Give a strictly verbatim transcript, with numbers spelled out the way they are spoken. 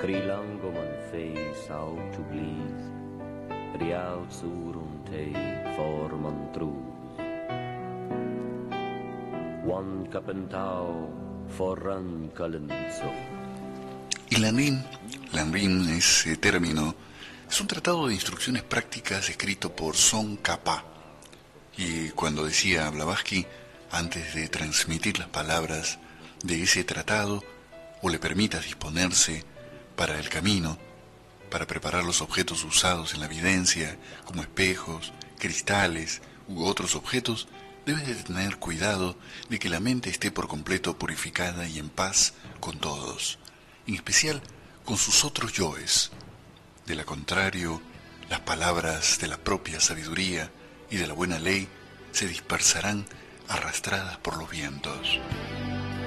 Krilang om en feest out to bleed, riaut sur un te forman trus. One capentao forran calenzo. Y Lanrim, Lanrim, ese término, es un tratado de instrucciones prácticas escrito por Tsongkhapa. Y cuando decía Blavatsky, antes de transmitir las palabras de ese tratado, o le permitas disponerse para el camino, para preparar los objetos usados en la evidencia, como espejos, cristales u otros objetos, debes de tener cuidado de que la mente esté por completo purificada y en paz con todos, en especial con sus otros yoes. De lo contrario, las palabras de la propia sabiduría y de la buena ley se dispersarán arrastradas por los vientos.